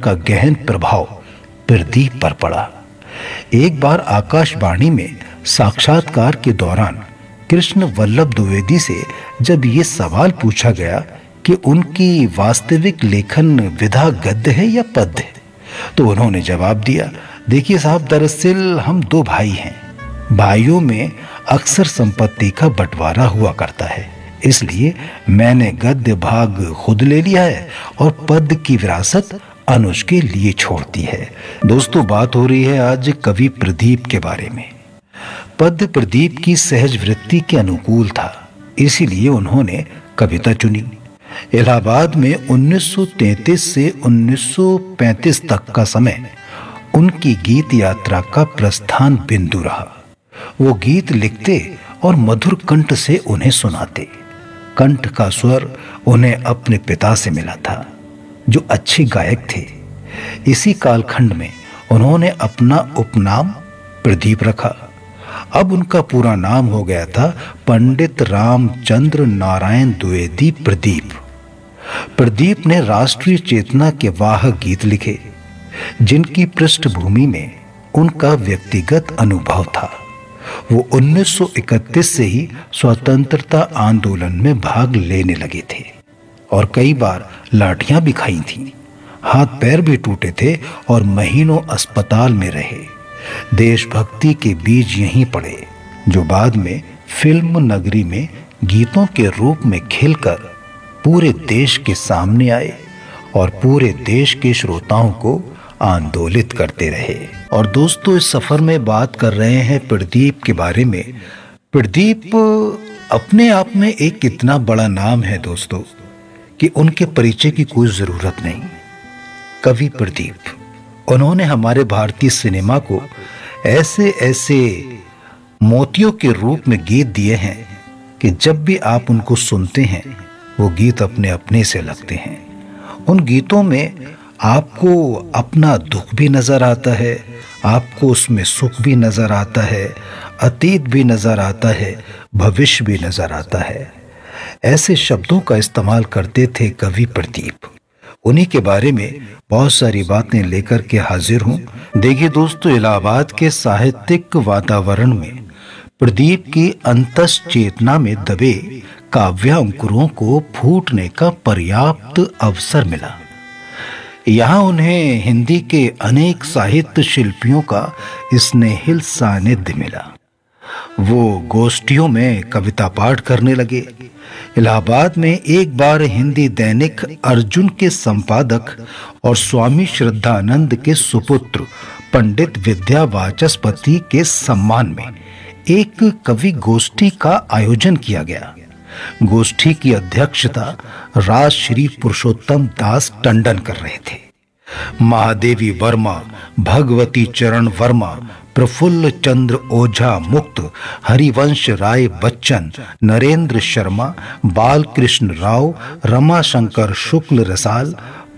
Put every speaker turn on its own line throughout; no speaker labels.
का गहन प्रभाव प्रदीप पर पड़ा। एक बार आकाशवाणी में साक्षात्कार के दौरान कृष्ण वल्लभ द्विवेदी से जब ये सवाल पूछा गया कि उनकी वास्तविक लेखन विधा गद्य है या पद्य, तो उन्होंने जवाब दिया, देखिए साहब, दरअसल हम दो भाई हैं। भाइयों में अक्सर संपत्ति का बंटवारा हुआ करता है, इसलिए मैंने गद्य भाग खुद ले लिया है और पद्य की विरासत अनुज के लिए छोड़ दी है। दोस्तों, बात हो रही है आज कवि प्रदीप के बारे में। पद्य प्रदीप की सहज वृत्ति के अनुकूल था, इसीलिए उन्होंने कविता चुनी। इलाहाबाद में 1933 से 1935 तक का समय उनकी गीत यात्रा का प्रस्थान बिंदु रहा। वो गीत लिखते और मधुर कंठ से उन्हें सुनाते। कंठ का स्वर उन्हें अपने पिता से मिला था, जो अच्छे गायक थे। इसी कालखंड में उन्होंने अपना उपनाम प्रदीप रखा। अब उनका पूरा नाम हो गया था पंडित रामचंद्र नारायण द्विवेदी प्रदीप। प्रदीप ने राष्ट्रीय चेतना के वाहक गीत लिखे, जिनकी पृष्ठभूमि में उनका व्यक्तिगत अनुभव था। वो 1931 से ही स्वतंत्रता आंदोलन में भाग लेने लगे थे और कई बार लाठियां भी खाई थीं। हाथ पैर भी टूटे थे और महीनों अस्पताल में रहे। देशभक्ति के बीज यहीं पड़े, जो बाद में फिल्म नगरी में गीतों के रूप में खिलकर पूरे देश के सामने आए और पूरे देश के श्रोताओं को आंदोलित करते रहे। और दोस्तों, इस सफर में बात कर रहे हैं प्रदीप के बारे में। प्रदीप अपने आप में एक इतना बड़ा नाम है दोस्तों कि उनके परिचय की कोई जरूरत नहीं। कवि प्रदीप, उन्होंने हमारे भारतीय सिनेमा को ऐसे ऐसे मोतियों के रूप में गीत दिए हैं कि जब भी आप उनको सुनते हैं वो गीत अपने अपने से लगते हैं। उन गीतों में आपको अपना दुख भी नजर आता है, आपको उसमें सुख भी नजर आता है, अतीत भी नजर आता है, भविष्य भी नजर आता है। ऐसे शब्दों का इस्तेमाल करते थे कवि प्रदीप। उन्हीं के बारे में बहुत सारी बातें लेकर के हाजिर हूं। देखिए दोस्तों, इलाहाबाद के साहित्यिक वातावरण में प्रदीप की अंतस चेतना में दबे काव्यांकुरों को फूटने का पर्याप्त अवसर मिला। यहाँ उन्हें हिंदी के अनेक साहित्य शिल्पियों का स्नेहिल सानिध्य मिला। वो गोष्ठियों में कविता पाठ करने लगे। इलाहाबाद में एक बार हिंदी दैनिक अर्जुन के संपादक और स्वामी श्रद्धानंद के सुपुत्र पंडित विद्या वाचस्पति के सम्मान में एक कवि गोष्ठी का आयोजन किया गया। गोष्ठी की अध्यक्षता राजश्री पुरुषोत्तम दास टंडन कर रहे थे। महादेवी वर्मा, भगवती चरण वर्मा, प्रफुल्ल चंद्र ओझा मुक्त, हरिवंश राय बच्चन, नरेंद्र शर्मा, बालकृष्ण राव, रमाशंकर शुक्ल रसाल,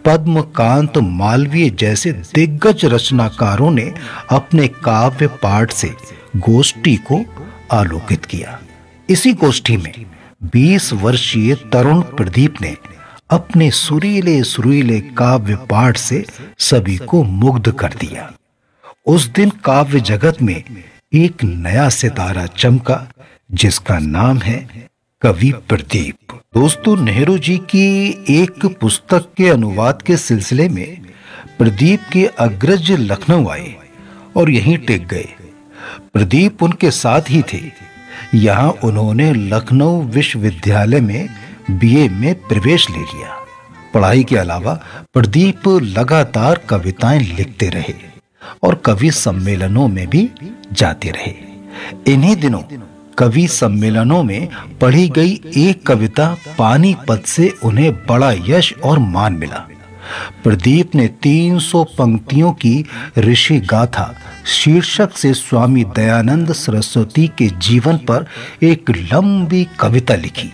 पद्मकांत मालवीय जैसे दिग्गज रचनाकारों ने अपने काव्य पाठ से गोष्ठी को आलोकित किया। इसी गोष्ठी में 20 वर्षीय तरुण प्रदीप ने अपने सुरीले सुरीले काव्य पाठ से सभी को मुग्ध कर दिया। उस दिन काव्य जगत में एक नया सितारा चमका, जिसका नाम है कवि प्रदीप। दोस्तों, नेहरू जी की एक पुस्तक के अनुवाद के सिलसिले में प्रदीप के अग्रज लखनऊ आए और यहीं टिक गए। प्रदीप उनके साथ ही थे। यहाँ उन्होंने लखनऊ विश्वविद्यालय में बीए में प्रवेश ले लिया। पढ़ाई के अलावा प्रदीप लगातार कविताएं लिखते रहे और कवि सम्मेलनों में भी जाते रहे। इन्हीं दिनों कवि सम्मेलनों में पढ़ी गई एक कविता पानीपत से उन्हें बड़ा यश और मान मिला। प्रदीप ने 300 पंक्तियों की ऋषि गाथा शीर्षक से स्वामी दयानंद सरस्वती के जीवन पर एक लंबी कविता लिखी।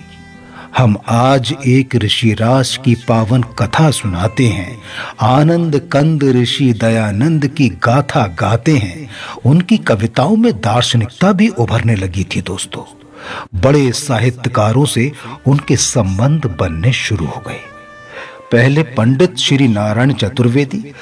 हम आज एक ऋषिराज की पावन कथा सुनाते हैं, आनंद कंद ऋषि दयानंद की गाथा गाते हैं। उनकी कविताओं में दार्शनिकता भी उभरने लगी थी दोस्तों। बड़े साहित्यकारों से उनके संबंध बनने शुरू हो गए। पहले पंडित श्री नारायण चतुर्वेदी,